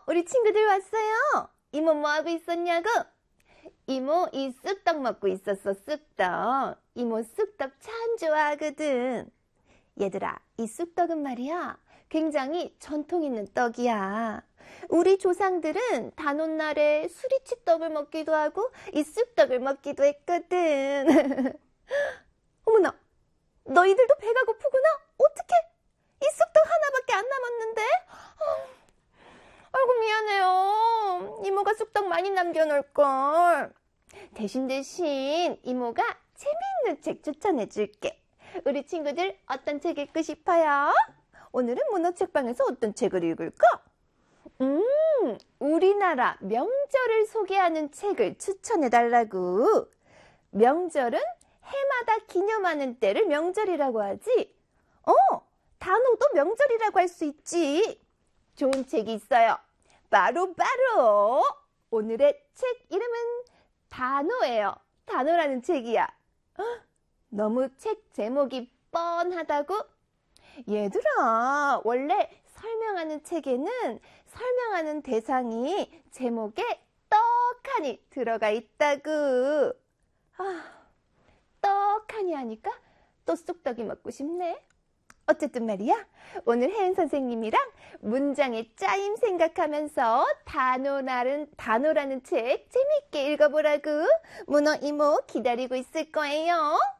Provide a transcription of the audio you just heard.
우리 친구들 왔어요. 이모 뭐하고 있었냐고? 이모 이 쑥떡 먹고 있었어, 쑥떡. 이모 쑥떡 참 좋아하거든. 얘들아, 이 쑥떡은 말이야, 굉장히 전통 있는 떡이야. 우리 조상들은 단오날에 수리치떡을 먹기도 하고 이 쑥떡을 먹기도 했거든. 어머나, 너희들도 배가 고프구나? 어떡해? 이 쑥떡 하나밖에 안 남았는데? 아이고 미안해요. 이모가 쑥떡 많이 남겨놓을걸. 대신 이모가 재미있는 책 추천해줄게. 우리 친구들 어떤 책 읽고 싶어요? 오늘은 문어책방에서 어떤 책을 읽을까? 우리나라 명절을 소개하는 책을 추천해달라고. 명절은 해마다 기념하는 때를 명절이라고 하지. 단오도 명절이라고 할 수 있지. 좋은 책이 있어요. 바로 오늘의 책 이름은 단오예요. 단오라는 책이야. 너무 책 제목이 뻔하다고? 얘들아, 원래 설명하는 책에는 설명하는 대상이 제목에 떡하니 들어가 있다고. 떡하니 하니까 또 쑥떡이 먹고 싶네. 어쨌든 말이야, 오늘 혜은 선생님이랑 문장의 짜임 생각하면서 단오라는 책 재밌게 읽어보라고 문어 이모 기다리고 있을 거예요.